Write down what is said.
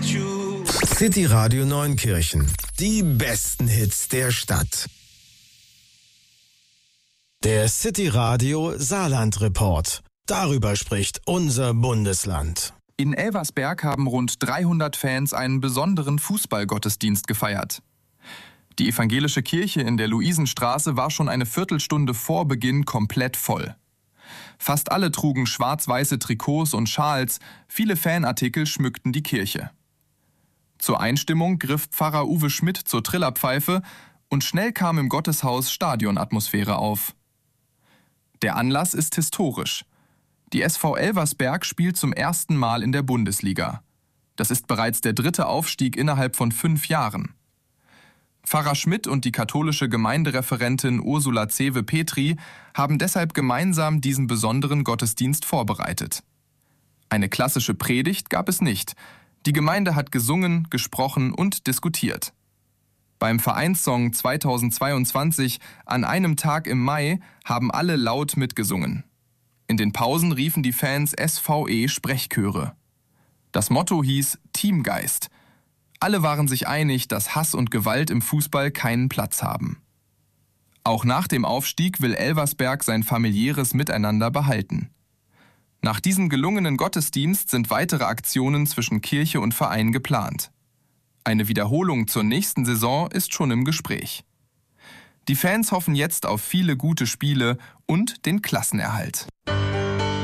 City Radio Neunkirchen. Die besten Hits der Stadt. Der City Radio Saarland Report. Darüber spricht unser Bundesland. In Elversberg haben rund 300 Fans einen besonderen Fußballgottesdienst gefeiert. Die evangelische Kirche in der Luisenstraße war schon eine Viertelstunde vor Beginn komplett voll. Fast alle trugen schwarz-weiße Trikots und Schals, viele Fanartikel schmückten die Kirche. Zur Einstimmung griff Pfarrer Uwe Schmidt zur Trillerpfeife und schnell kam im Gotteshaus Stadionatmosphäre auf. Der Anlass ist historisch. Die SV Elversberg spielt zum ersten Mal in der Bundesliga. Das ist bereits der 3. Aufstieg innerhalb von 5 Jahren. Pfarrer Schmidt und die katholische Gemeindereferentin Ursula Zewe-Petri haben deshalb gemeinsam diesen besonderen Gottesdienst vorbereitet. Eine klassische Predigt gab es nicht. Die Gemeinde hat gesungen, gesprochen und diskutiert. Beim Vereinssong 2022 An einem Tag im Mai haben alle laut mitgesungen. In den Pausen riefen die Fans SVE-Sprechchöre. Das Motto hieß Teamgeist. Alle waren sich einig, dass Hass und Gewalt im Fußball keinen Platz haben. Auch nach dem Aufstieg will Elversberg sein familiäres Miteinander behalten. Nach diesem gelungenen Gottesdienst sind weitere Aktionen zwischen Kirche und Verein geplant. Eine Wiederholung zur nächsten Saison ist schon im Gespräch. Die Fans hoffen jetzt auf viele gute Spiele und den Klassenerhalt.